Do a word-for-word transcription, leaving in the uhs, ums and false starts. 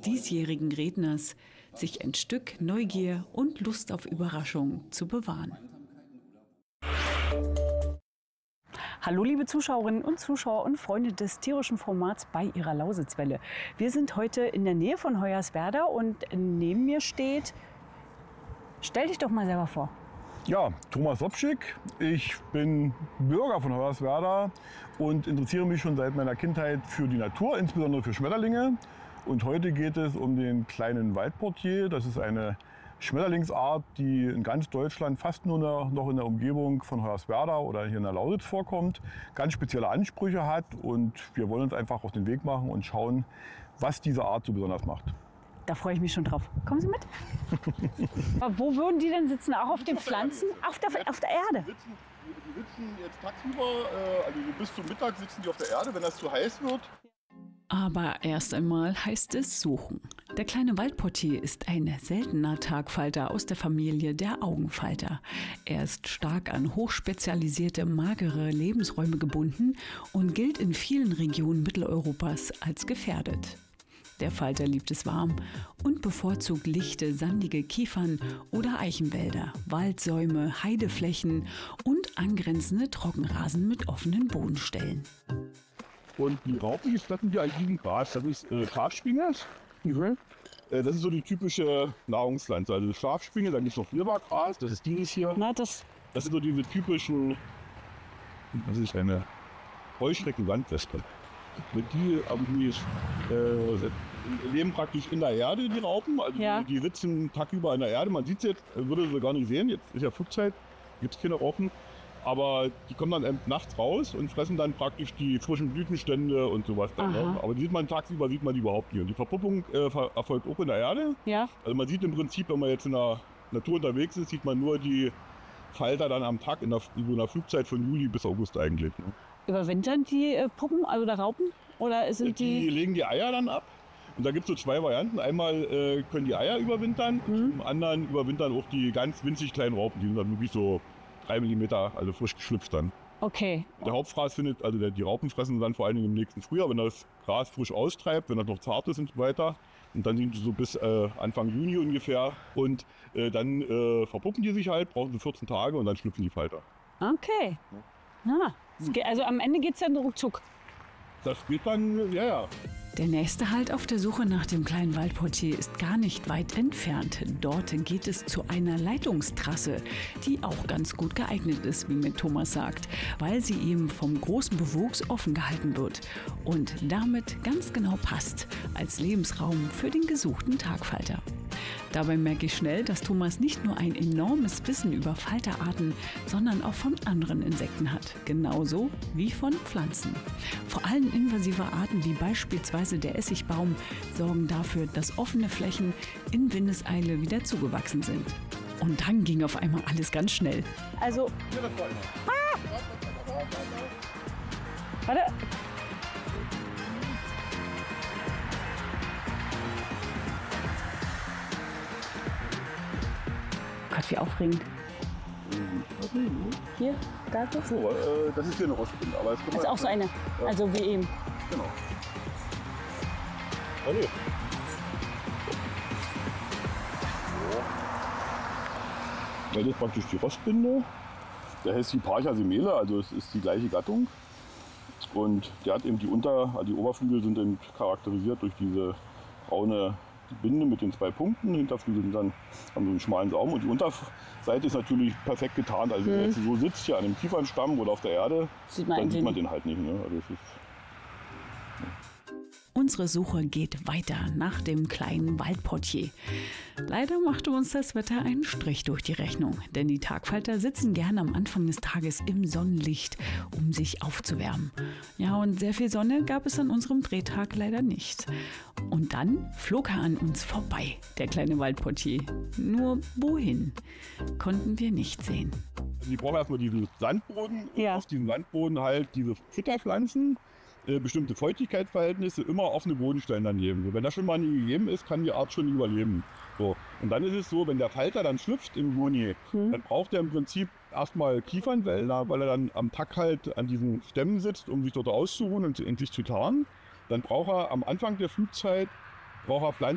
diesjährigen Redners, sich ein Stück Neugier und Lust auf Überraschung zu bewahren. Hallo liebe Zuschauerinnen und Zuschauer und Freunde des tierischen Formats bei Ihrer Lausitzwelle. Wir sind heute in der Nähe von Hoyerswerda und neben mir steht, stell dich doch mal selber vor. Ja, Thomas Sobczyk. Ich bin Bürger von Hoyerswerda und interessiere mich schon seit meiner Kindheit für die Natur, insbesondere für Schmetterlinge. Und heute geht es um den kleinen Waldportier. Das ist eine Schmetterlingsart, die in ganz Deutschland fast nur noch in der Umgebung von Hoyerswerda oder hier in der Lausitz vorkommt, ganz spezielle Ansprüche hat. Und wir wollen uns einfach auf den Weg machen und schauen, was diese Art so besonders macht. Da freue ich mich schon drauf. Kommen Sie mit? Aber wo würden die denn sitzen? Auch auf den Pflanzen? Auf der, auf der Erde? Die sitzen, die sitzen jetzt tagsüber, also bis zum Mittag sitzen die auf der Erde, wenn das zu heiß wird. Aber erst einmal heißt es suchen. Der kleine Waldportier ist ein seltener Tagfalter aus der Familie der Augenfalter. Er ist stark an hochspezialisierte, magere Lebensräume gebunden und gilt in vielen Regionen Mitteleuropas als gefährdet. Der Falter liebt es warm und bevorzugt lichte, sandige Kiefern- oder Eichenwälder, Waldsäume, Heideflächen und angrenzende Trockenrasen mit offenen Bodenstellen. Und die Raupen, die fressen hier eigentlich Gras. Das ist äh, Schafspinne. Mhm. Äh, das ist so die typische Nahrungspflanze. Also Schafspinne, dann gibt es noch Silbergras, das ist dieses hier. Na, das das sind so diese typischen, das ist eine Heuschrecken-Wandwespe. Die, die äh, leben praktisch in der Erde, die Raupen. Also ja. die, die sitzen tagüber in der Erde. Man sieht es jetzt, würde sie gar nicht sehen. Jetzt ist ja Flugzeit, gibt es keine Raupen. Aber die kommen dann eben nachts raus und fressen dann praktisch die frischen Blütenstände und sowas. Dann, ne? Aber die sieht man tagsüber sieht man die überhaupt nicht. Und die Verpuppung äh, erfolgt auch in der Erde. Ja. Also man sieht im Prinzip, wenn man jetzt in der Natur unterwegs ist, sieht man nur die Falter dann am Tag in der, in der Flugzeit von Juli bis August eigentlich. Ne? Überwintern die äh, Puppen also oder Raupen? Oder sind die, die legen die Eier dann ab. Und da gibt es so zwei Varianten. Einmal äh, können die Eier überwintern, mhm. und zum anderen überwintern auch die ganz winzig kleinen Raupen. Die sind dann wirklich so drei Millimeter, also frisch geschlüpft dann. Okay. Der Hauptfraß findet, also der, die Raupen fressen dann vor allen Dingen im nächsten Frühjahr, wenn das Gras frisch austreibt, wenn das noch zart ist und so weiter. Und dann sind sie so bis äh, Anfang Juni ungefähr. Und äh, dann äh, verpuppen die sich halt, brauchen sie vierzehn Tage und dann schlüpfen die Falter. Okay. Ja. Also am Ende geht es dann ruckzuck. Das geht dann, ja, ja. Der nächste Halt auf der Suche nach dem kleinen Waldportier ist gar nicht weit entfernt. Dort geht es zu einer Leitungstrasse, die auch ganz gut geeignet ist, wie mir Thomas sagt, weil sie eben vom großen Bewuchs offen gehalten wird und damit ganz genau passt als Lebensraum für den gesuchten Tagfalter. Dabei merke ich schnell, dass Thomas nicht nur ein enormes Wissen über Falterarten, sondern auch von anderen Insekten hat. Genauso wie von Pflanzen. Vor allem invasive Arten wie beispielsweise der Essigbaum sorgen dafür, dass offene Flächen in Windeseile wieder zugewachsen sind. Und dann ging auf einmal alles ganz schnell. Also... Ah! Warte. Gott, wie aufregend. Hier, da so. So, äh, das ist hier eine Rostbinde. Aber das ist auch so eine, ja. Also wie eben. Genau. Oh, nee. So. Das ist praktisch die Rostbinde. Der heißt Hipparcha semele, also es ist die gleiche Gattung. Und der hat eben die Unter-, also die Oberflügel sind eben charakterisiert durch diese braune Binde mit den zwei Punkten. Die Hinterflügel sind dann, haben so einen schmalen Saum und die Unterseite ist natürlich perfekt getarnt. Also wenn man jetzt so sitzt hier an dem Kiefernstamm oder auf der Erde, sieht man dann sieht man den halt nicht. Ne? Also es ist, Unsere Suche geht weiter nach dem kleinen Waldportier. Leider machte uns das Wetter einen Strich durch die Rechnung, denn die Tagfalter sitzen gerne am Anfang des Tages im Sonnenlicht, um sich aufzuwärmen. Ja, und sehr viel Sonne gab es an unserem Drehtag leider nicht. Und dann flog er an uns vorbei, der kleine Waldportier. Nur wohin, konnten wir nicht sehen. Die brauchen erstmal diesen Sandboden, ja. Auf diesem Sandboden halt diese Futterpflanzen. Bestimmte Feuchtigkeitsverhältnisse, immer offene Bodenstellen daneben. Wenn das schon mal nie gegeben ist, kann die Art schon überleben. So. Und dann ist es so, wenn der Falter dann schlüpft im Juni, hm. dann braucht er im Prinzip erstmal Kiefernwälder, weil er dann am Tag halt an diesen Stämmen sitzt, um sich dort auszuruhen und endlich zu tarnen. Dann braucht er am Anfang der Flugzeit braucht er Pflanzen,